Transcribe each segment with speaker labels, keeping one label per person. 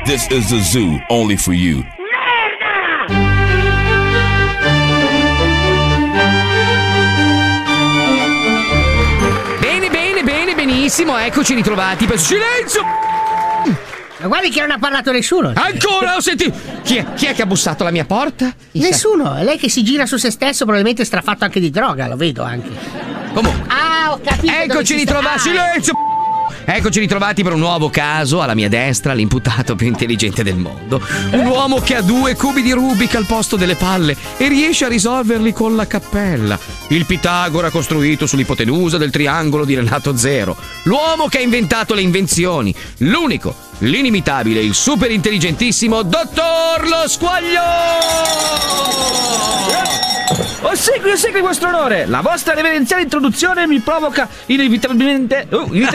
Speaker 1: This is the zoo, only for you.
Speaker 2: Benissimo, eccoci ritrovati per silenzio!
Speaker 3: Ma guardi che non ha parlato nessuno.
Speaker 2: Ancora? Ho sentito! Chi è che ha bussato alla mia porta?
Speaker 3: Nessuno, è lei che si gira su se stesso, probabilmente strafatto anche di droga, lo vedo anche.
Speaker 2: Comunque.
Speaker 3: Ah, ho capito.
Speaker 2: Eccoci ritrovati, silenzio! Eccoci ritrovati per un nuovo caso. Alla mia destra l'imputato più intelligente del mondo. Un uomo che ha 2 cubi di Rubik al posto delle palle e riesce a risolverli con la cappella. Il Pitagora costruito sull'ipotenusa del triangolo di Renato Zero. L'uomo che ha inventato le invenzioni. L'unico, l'inimitabile, il super intelligentissimo Dottor Lo Squaglio!
Speaker 4: Ossequio vostro onore. La vostra reverenziale introduzione mi provoca inevitabilmente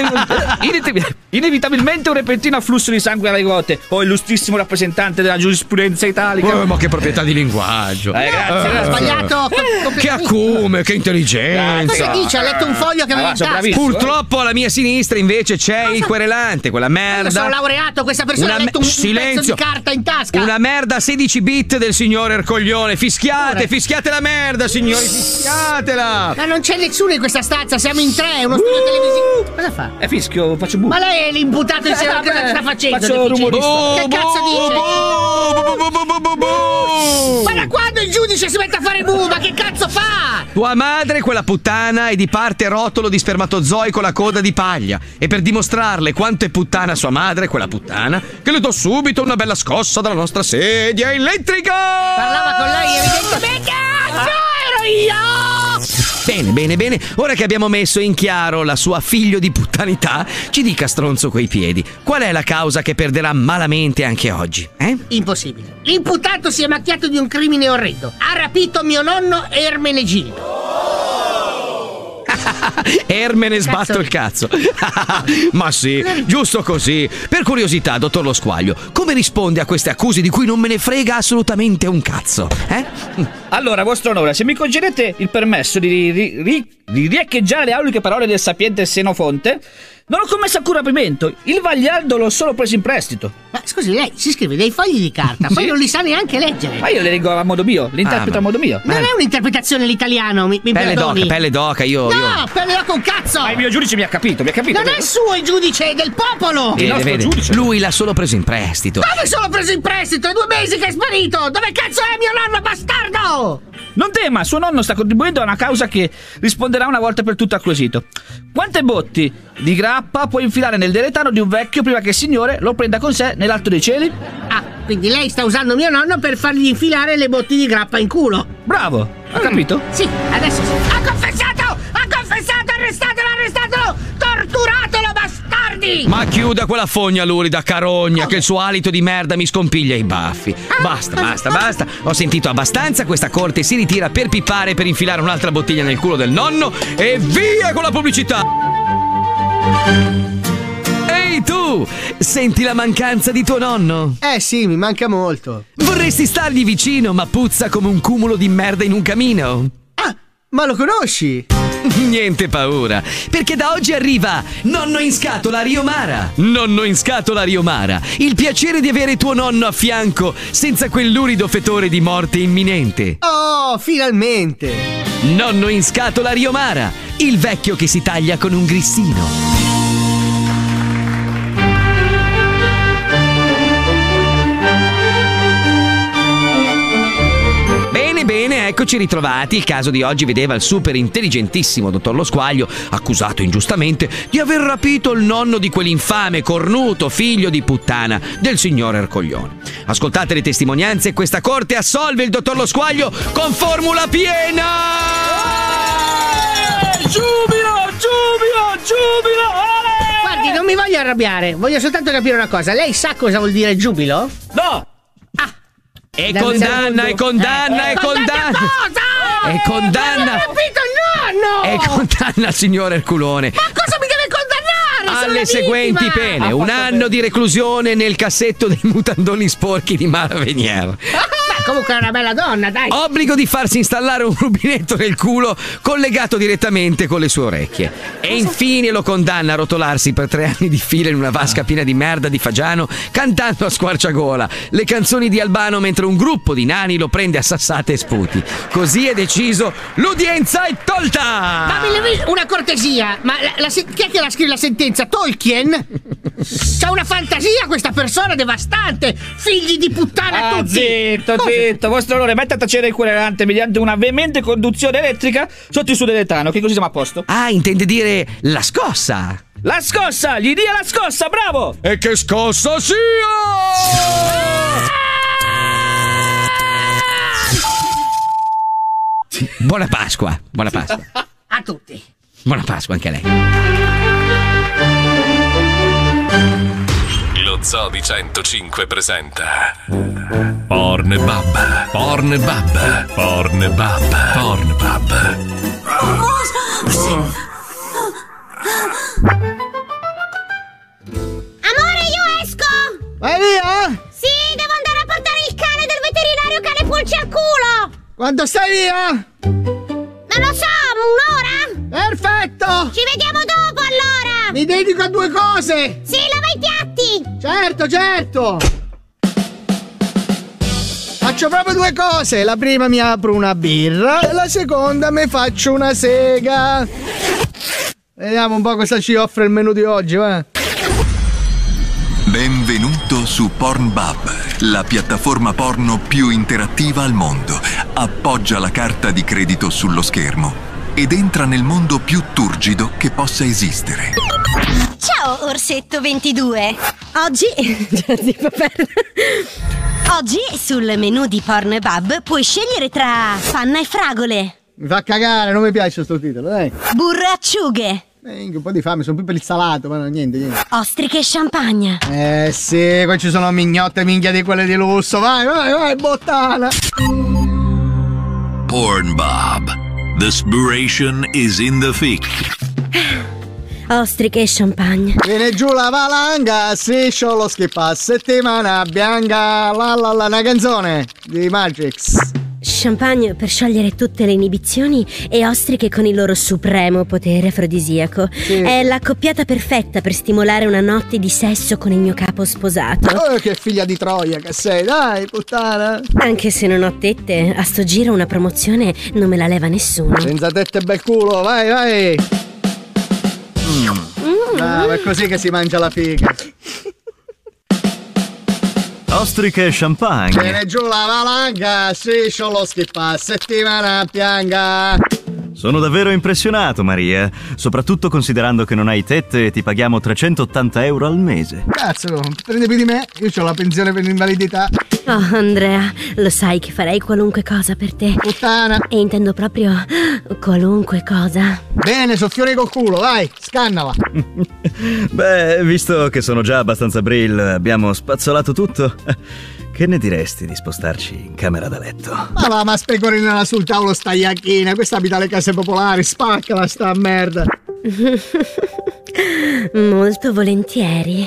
Speaker 4: un repentino afflusso di sangue alle gote. Oh, illustrissimo rappresentante della giurisprudenza italica.
Speaker 2: Ma che proprietà di linguaggio!
Speaker 3: Grazie, ha sbagliato.
Speaker 2: Che acume, che intelligenza!
Speaker 3: Cosa dice? Ha letto un foglio che aveva in tasca.
Speaker 2: Purtroppo alla mia sinistra invece c'è il querelante, quella merda.
Speaker 3: Io sono laureato, questa persona ha letto un pezzo di carta in tasca.
Speaker 2: Una merda 16 bit del signor Ercoglione. Fischiate la merda, signori, fischiatela!
Speaker 3: Ma non c'è nessuno in questa stanza, siamo in 3, è uno studio televisivo. Cosa fa?
Speaker 4: Fischio, faccio bu.
Speaker 3: Ma lei è l'imputato insieme a cosa sta facendo?
Speaker 4: Faccio rumorista.
Speaker 3: Che cazzo dice? Ma da quando il giudice si mette a fare bu? Ma che cazzo fa?
Speaker 2: Tua madre, quella puttana, è di parte rotolo di spermatozoi con la coda di paglia. E per dimostrarle quanto è puttana sua madre, quella puttana, che le do subito una bella scossa dalla nostra sedia elettrica!
Speaker 3: Parlava con lei evidentemente. Cazzo ero io!
Speaker 2: Bene. Ora che abbiamo messo in chiaro la sua figlio di puttanità, ci dica, stronzo coi piedi, qual è la causa che perderà malamente anche oggi?
Speaker 3: Impossibile. L'imputato si è macchiato di un crimine orrendo. Ha rapito mio nonno Ermenegildo.
Speaker 2: Ermene sbatto il cazzo. Ma sì, giusto così. Per curiosità, dottor Lo Squaglio, come risponde a queste accuse di cui non me ne frega assolutamente un cazzo?
Speaker 4: Allora, vostro onore, se mi concedete il permesso di riecheggiare le auliche parole del sapiente Senofonte, non ho commesso alcun rapimento. Il Vagliardo l'ho solo preso in prestito.
Speaker 3: Ma scusi, lei si scrive dei fogli di carta, poi non li sa neanche leggere.
Speaker 4: Ma io le leggo a modo mio, li interpreto a modo mio.
Speaker 3: Non è un'interpretazione l'italiano, mi perdoni.
Speaker 2: Pelle d'oca,
Speaker 3: No, pelle d'oca un cazzo!
Speaker 4: Ma il mio giudice mi ha capito.
Speaker 3: Non è suo il giudice, è del popolo!
Speaker 4: Il nostro giudice.
Speaker 2: Lui l'ha solo preso in prestito.
Speaker 3: Dove solo preso in prestito? È 2 mesi che è sparito! Dove cazzo è mio nonno bastardo?
Speaker 4: Non tema, suo nonno sta contribuendo a una causa che risponderà una volta per tutte al quesito. Quante botti di grappa può infilare nel deretano di un vecchio prima che il signore lo prenda con sé nell'alto dei cieli?
Speaker 3: Ah, quindi lei sta usando mio nonno per fargli infilare le botti di grappa in culo.
Speaker 4: Bravo, ha capito?
Speaker 3: Sì, adesso sì. Ha confessato, arrestatelo, torturatelo, bastardi!
Speaker 2: Ma chiuda quella fogna lurida, carogna, che il suo alito di merda mi scompiglia i baffi. Basta. Ho sentito abbastanza, questa corte si ritira per pippare, per infilare un'altra bottiglia nel culo del nonno e via con la pubblicità! Ehi tu! Senti la mancanza di tuo nonno?
Speaker 5: Sì, mi manca molto.
Speaker 2: Vorresti stargli vicino, ma puzza come un cumulo di merda in un camino?
Speaker 5: Ah, ma lo conosci?
Speaker 2: Niente paura, perché da oggi arriva Nonno in scatola Riomara. Nonno in scatola Riomara, il piacere di avere tuo nonno a fianco senza quel lurido fetore di morte imminente.
Speaker 5: Oh, finalmente!
Speaker 2: Nonno in scatola Riomara, il vecchio che si taglia con un grissino. Bene, eccoci ritrovati. Il caso di oggi vedeva il super intelligentissimo dottor Lo Squaglio, accusato ingiustamente di aver rapito il nonno di quell'infame, cornuto figlio di puttana del signor Ercoglione. Ascoltate le testimonianze e questa corte assolve il dottor Lo Squaglio con formula piena!
Speaker 4: Giubilo!
Speaker 3: Guardi, non mi voglio arrabbiare, voglio soltanto capire una cosa. Lei sa cosa vuol dire giubilo?
Speaker 4: No!
Speaker 2: E condanna!
Speaker 3: Cosa?
Speaker 2: E condanna!
Speaker 3: Ma ho rapito il nonno!
Speaker 2: E condanna il signor Erculone!
Speaker 3: Ma cosa mi deve condannare?
Speaker 2: Alle seguenti pene: 1 anno di reclusione nel cassetto dei mutandoni sporchi di Mara Venier.
Speaker 3: Beh, comunque è una bella donna, dai.
Speaker 2: Obbligo di farsi installare un rubinetto nel culo collegato direttamente con le sue orecchie. E infine lo condanna a rotolarsi per 3 anni di fila in una vasca piena di merda di fagiano, cantando a squarciagola le canzoni di Albano mentre un gruppo di nani lo prende a sassate e sputi. Così è deciso, l'udienza è tolta!
Speaker 3: Ma una cortesia, ma chi è che la scrive la sentenza? Tolkien? C'ha una fantasia questa persona devastante! Figli di puttana tutti!
Speaker 4: Zitto, vostro onore, metta a tacere il querelante mediante una veemente conduzione elettrica sotto il suo deletano, che così siamo a posto.
Speaker 2: Ah, intende dire la scossa!
Speaker 4: La scossa! Gli dia la scossa, bravo!
Speaker 2: E che scossa sia! Buona Pasqua, buona Pasqua.
Speaker 3: A tutti.
Speaker 2: Buona Pasqua anche a lei.
Speaker 1: Lo Zoo di 105 presenta Pornbub, Pornbub, Pornbub, Pornbub.
Speaker 6: Amore, io esco!
Speaker 5: Vai via?
Speaker 6: Sì, devo andare a portare il cane del veterinario cane pulci al culo!
Speaker 5: Quando stai via?
Speaker 6: Non lo so, un'ora?
Speaker 5: Perfetto!
Speaker 6: Ci vediamo dopo allora!
Speaker 5: Mi dedico a 2 cose!
Speaker 6: Sì, lava i piatti!
Speaker 5: Certo! Faccio proprio 2 cose. La prima mi apro una birra e la seconda mi faccio una sega. Vediamo un po' cosa ci offre il menù di oggi, va?
Speaker 7: Benvenuto su Pornbub, la piattaforma porno più interattiva al mondo. Appoggia la carta di credito sullo schermo ed entra nel mondo più turgido che possa esistere.
Speaker 6: Ciao, Orsetto 22! Oggi sul menù di Pornbub puoi scegliere tra panna e fragole,
Speaker 5: Mi fa cagare, non mi piace sto titolo, dai.
Speaker 6: burro e acciughe,
Speaker 5: Un po' di fame, sono più per il salato, ma no, niente.
Speaker 6: ostriche e champagne.
Speaker 5: Sì, qua ci sono mignotte minchia di quelle di lusso. Vai, bottana.
Speaker 1: Pornbub. The spiration is in the thick.
Speaker 6: Ostriche e champagne.
Speaker 5: Viene giù la valanga, striscio lo schippa, settimana bianca, una canzone di Matrix.
Speaker 6: Champagne per sciogliere tutte le inibizioni e ostriche con il loro supremo potere afrodisiaco.
Speaker 5: Sì.
Speaker 6: È l'accoppiata perfetta per stimolare una notte di sesso con il mio capo sposato.
Speaker 5: Oh, che figlia di Troia che sei, dai, puttana.
Speaker 6: Anche se non ho tette, a sto giro una promozione non me la leva nessuno.
Speaker 5: Senza tette e bel culo, vai. Bravo, è così che si mangia la figa.
Speaker 8: Ostriche e champagne.
Speaker 5: Viene giù la valanga, striscio lo schippa, settimana bianca.
Speaker 8: Sono davvero impressionato, Maria, soprattutto considerando che non hai tette e ti paghiamo 380 euro al mese.
Speaker 5: Cazzo, prende più di me, io ho la pensione per l'invalidità.
Speaker 6: Oh, Andrea, lo sai che farei qualunque cosa per te.
Speaker 5: Puttana.
Speaker 6: E intendo proprio qualunque cosa.
Speaker 5: Bene, soffione col culo, vai, scannala.
Speaker 8: Beh, visto che sono già abbastanza brill, abbiamo spazzolato tutto. Che ne diresti di spostarci in camera da letto?
Speaker 5: Ma va, ma specorinala sul tavolo sta iacchina, questa abita le case popolari, spaccala sta merda.
Speaker 6: Molto volentieri.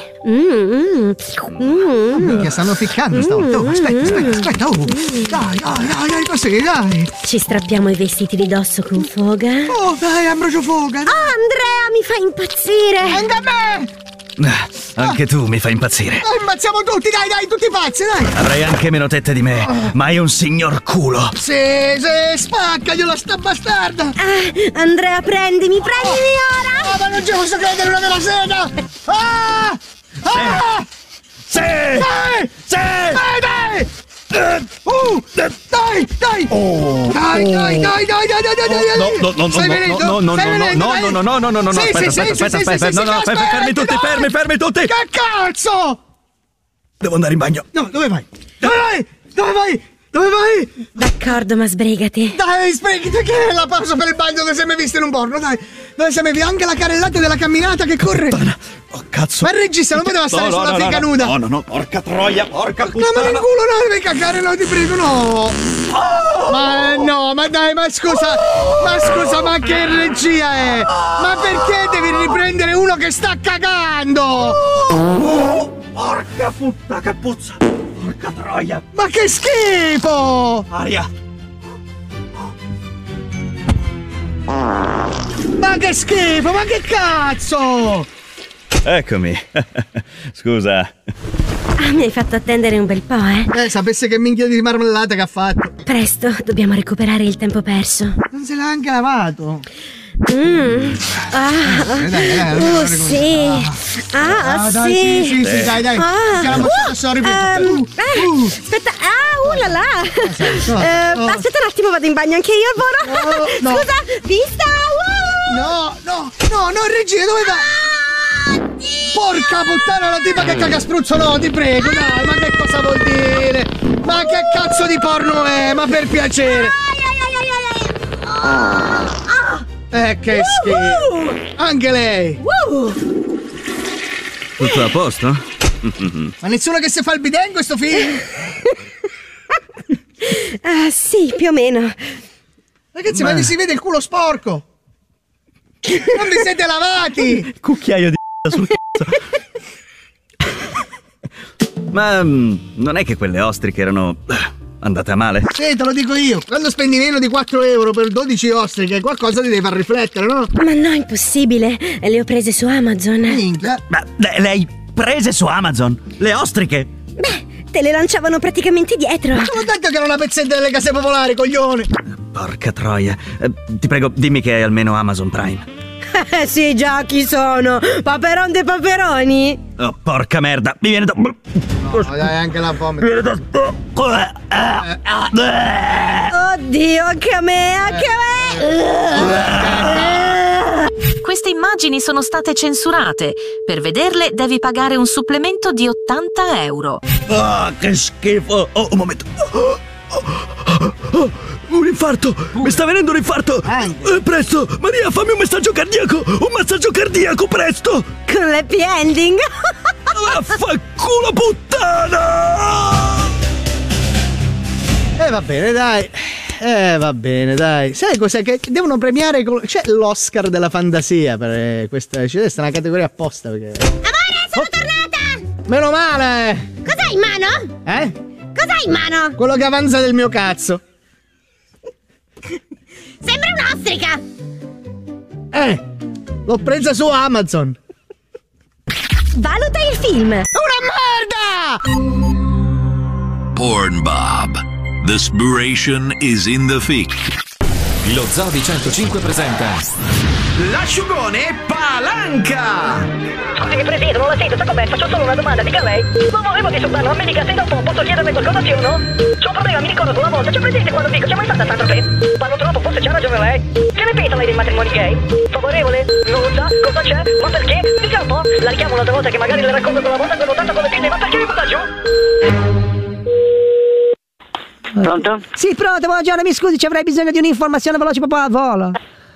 Speaker 5: Che stanno ficcando stavolta. Oh, aspetta. Oh. Dai, così, dai.
Speaker 6: Ci strappiamo i vestiti di dosso con foga.
Speaker 5: Oh, dai, Ambrogio Foga.
Speaker 6: Andrea, mi fa impazzire.
Speaker 5: Anche a me.
Speaker 8: Anche tu mi fai impazzire.
Speaker 5: Ammazziamo tutti, dai, tutti pazzi, dai.
Speaker 8: Avrai anche meno tette di me, ma hai un signor culo.
Speaker 5: Sì, spaccagliela sta bastarda.
Speaker 6: Andrea, prendimi ora.
Speaker 5: Ma non ci posso credere, una vera sega.
Speaker 8: Sì!
Speaker 5: Dai! Dai! Oh! Dai!
Speaker 8: No, fermi tutti!
Speaker 5: Che cazzo?
Speaker 8: Devo andare in bagno.
Speaker 5: No, dove vai? Dove vai?
Speaker 6: D'accordo, ma sbrigati.
Speaker 5: Dai, sbrigati, che è la pausa per il bagno dove sei mai visto in un porno, dai. Dove sei mai visto anche la carrellata della camminata che corre.
Speaker 8: Oh, cazzo.
Speaker 5: Ma il regista non poteva stare sulla figa nuda.
Speaker 8: No, porca troia, porca puttana.
Speaker 5: No, ma nel culo no, devi cagare, no, ti prego, no. Ma no, ma dai, ma scusa, ma che regia è? Ma perché devi riprendere uno che sta cagando?
Speaker 8: Porca puttana, che puzza. Porca troia!
Speaker 5: Ma che schifo!
Speaker 8: Aria!
Speaker 5: Ma che schifo, ma che cazzo!
Speaker 8: Eccomi. Scusa.
Speaker 6: Ah, mi hai fatto attendere un bel po', eh?
Speaker 5: Sapesse che minchia di marmellata che ha fatto.
Speaker 6: Presto, dobbiamo recuperare il tempo perso.
Speaker 5: Non se l'ha anche lavato.
Speaker 6: Dai, sì.
Speaker 5: Dai, sì, dai. Ce la faccio, sorry.
Speaker 6: Aspetta, la la. Aspetta un attimo, vado in bagno anche io, Voro.
Speaker 5: No.
Speaker 6: Scusa, vista.
Speaker 5: No, Regina, dove vai? Porca puttana, la tipa che caga spruzzo, no, ti prego, dai, ma che cosa vuol dire? Ma che cazzo di porno è? Ma per piacere. Che schifo. Anche lei.
Speaker 8: Tutto a posto?
Speaker 5: Ma nessuno che si fa il bidet in questo film?
Speaker 6: Sì, più o meno.
Speaker 5: Ragazzi, ma si vede il culo sporco. Non vi siete lavati.
Speaker 8: Cucchiaio di sul cazzo. Ma non è che quelle ostriche erano andate a male?
Speaker 5: Sì, te lo dico io. Quando spendi meno di 4 euro per 12 ostriche, qualcosa ti deve far riflettere, no?
Speaker 6: Ma no, impossibile. Le ho prese su Amazon.
Speaker 5: Minchia.
Speaker 8: Ma le hai prese su Amazon? Le ostriche?
Speaker 6: Beh, te le lanciavano praticamente dietro.
Speaker 5: Ma te l'ho detto che era una pezzetta delle case popolari, coglione.
Speaker 8: Porca troia. Ti prego, dimmi che hai almeno Amazon Prime.
Speaker 6: Sì, già, chi sono? Paperon dei paperoni?
Speaker 8: Oh, porca merda, mi viene da...
Speaker 5: No, dai, anche la fame.
Speaker 8: Mi viene da...
Speaker 6: Oddio, anche a me.
Speaker 9: Queste immagini sono state censurate. Per vederle devi pagare un supplemento di 80 euro.
Speaker 8: Che schifo. Oh, un momento. Un infarto! Mi sta venendo un infarto! Presto! Maria, fammi un messaggio cardiaco! Un massaggio cardiaco, presto!
Speaker 6: Con l'happy ending?
Speaker 8: Vaffanculo puttana!
Speaker 5: Va bene, dai. Sai cos'è? Che devono premiare. C'è l'Oscar della fantasia per questa. C'è una categoria apposta perché.
Speaker 6: Amore, sono tornata!
Speaker 5: Meno male!
Speaker 6: Cos'hai in mano? Cos'hai in mano?
Speaker 5: Quello che avanza del mio cazzo.
Speaker 6: Sembra un'ostrica!
Speaker 5: L'ho presa su Amazon.
Speaker 6: Valuta il film!
Speaker 5: Una merda!
Speaker 1: Pornbob. The spiration is in the fic.
Speaker 10: Lo Zoo di 105 presenta
Speaker 2: L'asciugone Palanca!
Speaker 11: Scusi, Presidente, non la sento, sa com'è? Faccio solo una domanda, dica lei. Non volevo disturbarlo, ma mi dica se dopo posso chiederle qualcosa, sì o no? C'ho un problema, mi ricordo una volta, c'è presente quando dico, c'è mai stata tanto tempo? Parlo troppo, forse c'ha ragione lei. Che ne pensa lei dei matrimoni gay? Favorevole? Non lo sa? Cosa c'è? Ma perché? Dica un po'. La richiamo un'altra volta che magari le racconto quella volta che ho tanto con le pinne, ma perché mi butta giù?
Speaker 12: Pronto?
Speaker 13: Sì, pronto, buongiorno, mi scusi, ci avrei bisogno di un'informazione veloce proprio al volo.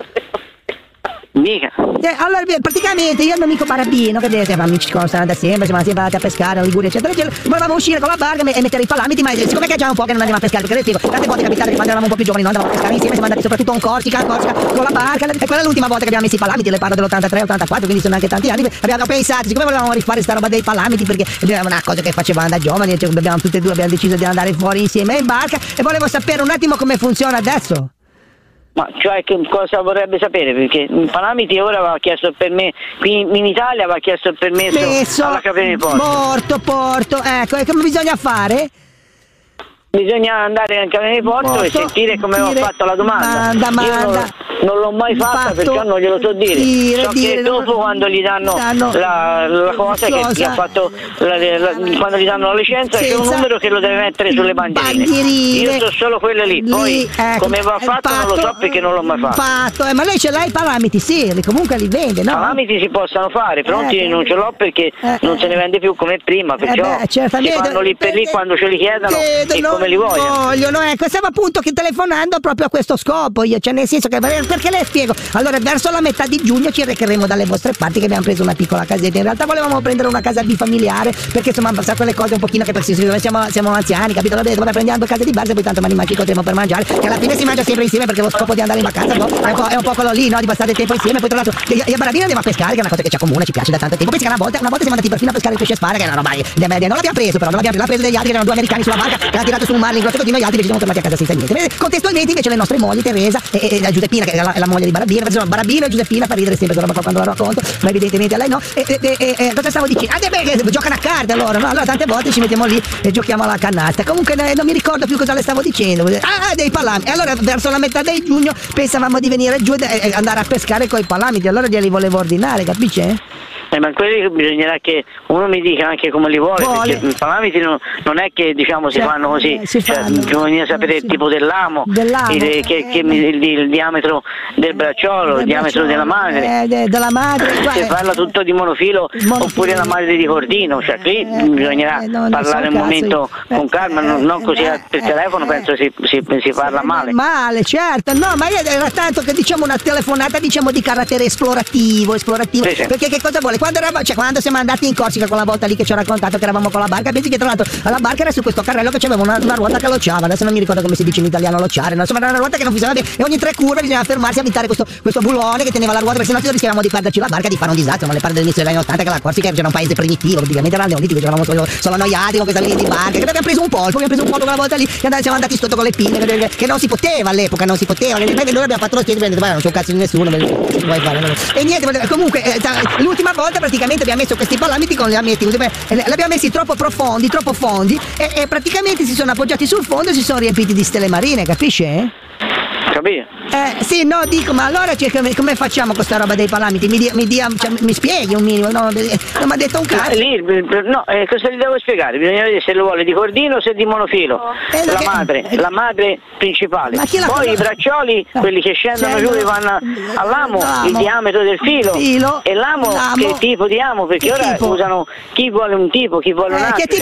Speaker 12: Dica.
Speaker 13: Allora, praticamente io e il mio amico Barabino, che siamo amici constanti da sempre, siamo andati a pescare, a Liguria, eccetera, eccetera. Volevamo uscire con la barca e mettere i palamiti, ma siccome che già un po' che non andiamo a pescare, perché le spiego, tante volte è capitato che quando eravamo un po' più giovani non andavamo a pescare insieme, siamo andati soprattutto a Corsica con la barca, e quella è l'ultima volta che abbiamo messo i palamiti, le parlo dell'83, 84, quindi sono anche tanti anni. Abbiamo pensato, siccome volevamo rifare sta roba dei palamiti, perché era una cosa che facevamo da giovani, abbiamo tutte e due abbiamo deciso di andare fuori insieme in barca, e volevo sapere un attimo come funziona adesso.
Speaker 12: Ma cioè che cosa vorrebbe sapere? Perché il Palamiti ora va chiesto il permesso, qui in Italia va chiesto il permesso alla Capitale di Porto.
Speaker 13: Ecco, e come bisogna fare?
Speaker 12: Bisogna andare al Capitale di Porto e sentire come ho fatto la domanda. Io non l'ho mai fatta, perciò non glielo so dire. So che dopo quando gli danno la cosa che ha fatto quando gli danno la licenza c'è un numero che lo deve mettere sulle bandierine. Io so solo quelle lì. Poi come va fatto non lo so perché non l'ho mai fatto.
Speaker 13: Ma lei ce l'ha i palamiti? Sì, comunque li vende, no?
Speaker 12: Palamiti si possono fare, pronti non ce l'ho perché non se ne vende più come prima, perciò si fanno lì per lì quando ce li chiedono e come li vogliono.
Speaker 13: Ecco, stavo appunto telefonando proprio a questo scopo, cioè nel senso che perché le spiego. Allora, verso la metà di giugno ci recheremo dalle vostre parti, che abbiamo preso una piccola casetta. In realtà volevamo prendere una casa bifamiliare, perché insomma sa quelle cose un pochino che siamo anziani, capito? L'ho detto, vabbè, prendiamo 2 case di base, poi tanto mani manchi incontriamo per mangiare, che alla fine si mangia sempre insieme, perché lo scopo di andare in vacanza è un po' quello lì, no? Di passare tempo insieme. Poi tra l'altro io e Barabino andiamo a pescare, che è una cosa che ci accomuna, ci piace da tanto tempo. Pensi che una volta siamo andati perfino a pescare il pesce spada, che è una roba di media. Non l'abbiamo preso, però non l'abbiamo preso degli altri, che erano 2 americani sulla barca, che hanno tirato su un marlin grosso così, noi altri invece siamo tornati a casa senza niente. Contestualmente invece le nostre mogli, Teresa e la Giuseppina, che è la moglie di Barabino, Barabino e Giuseppina, fa ridere sempre questa roba quando la racconto, ma evidentemente a lei no. Cosa stavo dicendo? Perché giocano a carte loro, no? Allora tante volte ci mettiamo lì e giochiamo alla canasta. Comunque non mi ricordo più cosa le stavo dicendo. Dei palamiti. Allora verso la metà di giugno pensavamo di venire giù e andare a pescare coi palamiti, allora glieli volevo ordinare, capisce?
Speaker 12: Ma quelli bisognerà che uno mi dica anche come li vuole. Perché i palamiti non è che diciamo si fanno così, bisogna sapere il tipo dell'amo, il diametro del bracciolo, il diametro della madre, se parla tutto di monofilo oppure la madre di cordino, cioè qui bisognerà parlare un momento con calma, non così per telefono, penso si parla male,
Speaker 13: certo, no, ma era tanto che diciamo una telefonata diciamo di carattere esplorativo, perché che cosa vuole? Quando siamo andati in Corsica quella volta lì che ci ho raccontato che eravamo con la barca, pensi che tra l'altro la barca era su questo carrello che aveva una ruota che lociava, adesso non mi ricordo come si dice in italiano lociare, no? Insomma era una ruota che non funzionava bene e ogni 3 curve bisognava fermarsi a avvitare questo bulone che teneva la ruota, perché sennò rischiavamo di perderci la barca, di fare un disastro. Ma le parle dell'inizio degli anni 80 che la Corsica era un paese primitivo, praticamente era neolitico, eravamo solo annoiati con questa linea di barca, che abbiamo preso un polpo quella volta lì, che siamo andati sotto con le pinne, che non si poteva all'epoca, noi abbiamo fatto lo stesso, non c'è un cazzo di nessuno, e niente, comunque l'ultima volta praticamente abbiamo messo questi palamiti con gli ammetti, l'abbiamo messi troppo fondi e praticamente si sono appoggiati sul fondo e si sono riempiti di stelle marine, capisce?
Speaker 12: Capito?
Speaker 13: Sì, no, dico, ma allora come facciamo questa roba dei palamiti? Mi spieghi un minimo? No, non mi ha detto un cazzo.
Speaker 12: Cosa gli devo spiegare? Bisogna vedere se lo vuole di cordino o se di monofilo. La madre principale. Poi i braccioli, quelli che scendono giù e vanno all'amo, il diametro del filo. E l'amo, che tipo di amo? Perché ora usano chi vuole un tipo, chi vuole un altro.
Speaker 13: Che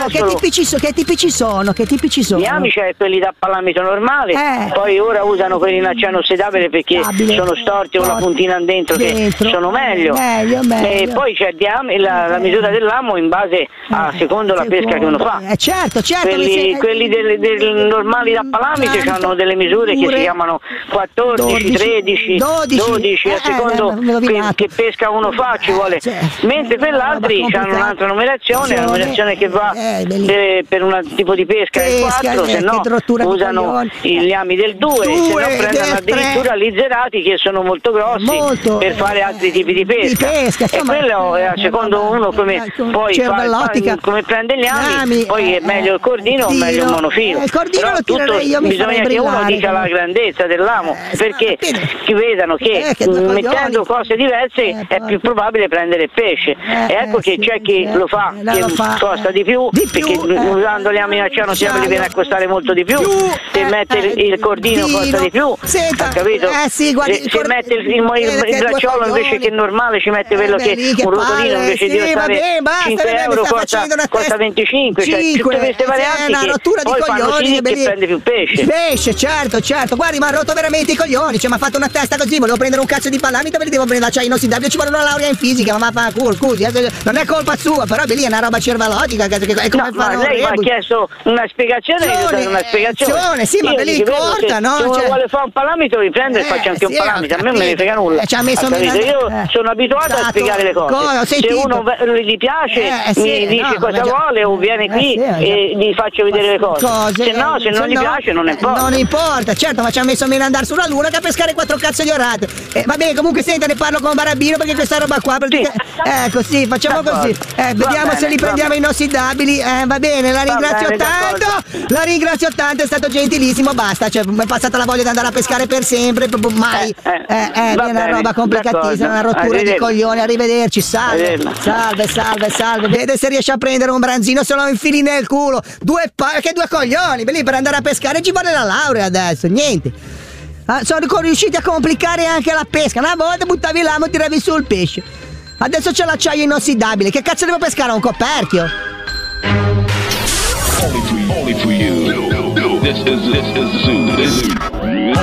Speaker 13: tipici sono?
Speaker 12: Gli ami c'è quelli da palamito normale, poi ora usano quelli in acciaio inossidabile perché sono storti o la puntina dentro che sono meglio. E poi c'è la misura dell'amo in base a secondo la pesca che uno fa.
Speaker 13: Certo.
Speaker 12: Quelli del normali da palamite hanno delle misure che si chiamano 14, 13, 12 a secondo che pesca uno fa, ci vuole. Mentre per l'altri hanno un'altra numerazione, la numerazione che va per un tipo di pesca è il 4, se no usano gli ami del 2, se no prendono addirittura gli zerati che sono molto grossi per fare altri tipi di pesca. E quello è secondo uno come poi come prende gli ami, poi è meglio il cordino o meglio il monofilo. Però tutto bisogna che uno dica la grandezza dell'amo, perché vedano che mettendo cose diverse è più probabile prendere pesce. E ecco che c'è chi lo fa che costa di più, perché usando gli ami in acciaio non viene a costare molto di più, se mette il cordino costa di più, ha capito? Se mette il bracciolo invece che normale ci mette quello che un rotolino invece di costare 5 euro costa 25, cioè tutte queste varianti che poi fanno sì che prende più pesce.
Speaker 13: Certo, guardi, mi ha rotto veramente i coglioni, cioè mi ha fatto una testa così, volevo prendere un cazzo di palamito, perché devo prendere l'acciaio inossidabile, ci vuole una laurea in fisica, ma fa scusi, non è colpa sua, però lì è una roba cervellotica, è come
Speaker 12: ma lei mi ha chiesto una spiegazione,
Speaker 13: sì, ma lì corta, no?
Speaker 12: Se uno vuole fare un palamito riprende e faccia anche un palamito, a me non me ne frega nulla. Io sono abituato a spiegare le cose. Se uno gli piace mi dice cosa vuole o viene qui e gli faccio vedere le cose. Se non gli piace non importa.
Speaker 13: Non importa, certo, ma ci ha messo meno ad andare sulla luna che a pescare 4 cazzo di orate. Va bene, comunque senta, ne parlo con Barabino perché questa roba qua ecco, sì, facciamo così. Vediamo se li prendiamo inossidabili. Va bene, la ringrazio tanto, è stato gentilissimo, basta, cioè mi è passata la voglia di andare a pescare per sempre, proprio mai. È una roba complicatissima, una rottura di coglioni, arrivederci, salve. Vede se riesce a prendere un branzino, se lo infili nel culo. Due coglioni, lì per andare a pescare ci vuole la laurea adesso, niente. Sono riusciti a complicare anche la pesca. Una volta buttavi l'amo e tiravi su il pesce. Adesso c'è l'acciaio inossidabile. Che cazzo devo pescare? Un coperchio?
Speaker 1: Only for you. This is Zoo.